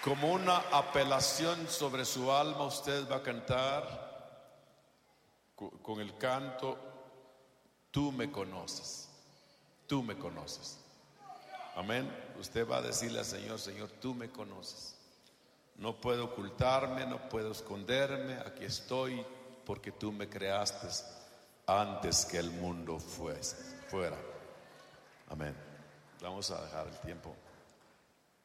Como una apelación sobre su alma, usted va a cantar con el canto: tú me conoces, tú me conoces. Amén. Usted va a decirle al Señor: Señor, tú me conoces. No puedo ocultarme, no puedo esconderme. Aquí estoy porque tú me creaste antes que el mundo fuera. Amén. Vamos a dejar el tiempo.